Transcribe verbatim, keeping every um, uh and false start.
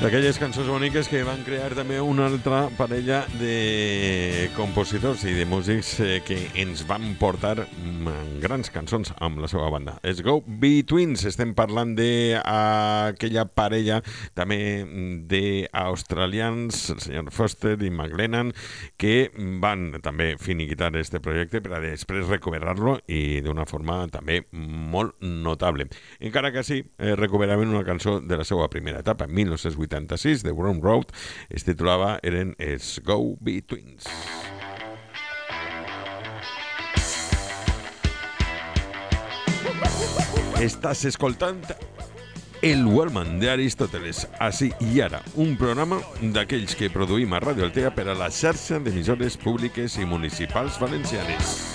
D'aquelles cançons boniques que van crear també una altra parella de compositors i de músics que ens van portar grans cançons amb la seva banda. Els Go Betweens. Estem parlant d'aquella parella també d'australians, el senyor Foster i McLennan, que van també finiquitar este projecte per a després recuperar-lo i d'una forma també molt notable. Encara que sí, eh, recuperaven una cançó de la seva primera etapa, en mil nou-cents vuitanta-sis, de Brown Road, es titulava, eren els Go Betweens. Estàs escoltant El Wellman d'Aristòteles, així i ara, un programa d'aquells que produïm a Radio Altea per a la xarxa d'emissores públiques i municipals valencianes.